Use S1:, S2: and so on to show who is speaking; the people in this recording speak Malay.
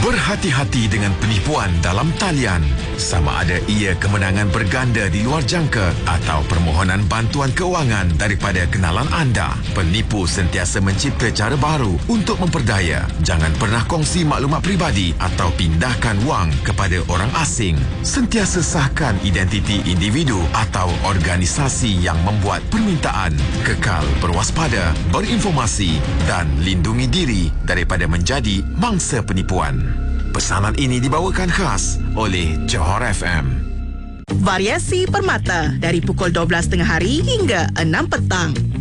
S1: Berhati-hati dengan penipuan dalam talian. Sama ada ia kemenangan berganda di luar jangka atau permohonan bantuan keuangan daripada kenalan anda. Penipu sentiasa mencipta cara baru untuk memperdaya. Jangan pernah kongsi maklumat peribadi atau pindahkan wang kepada orang asing. Sentiasa sahkan identiti individu atau organisasi yang membuat permintaan. Kekal berwaspada, berinformasi dan lindungi diri daripada menjadi mangsa penipuan. Pesanan ini dibawakan khas oleh Johor FM.
S2: Variasi Permata dari pukul 12.30 hari hingga 6 petang.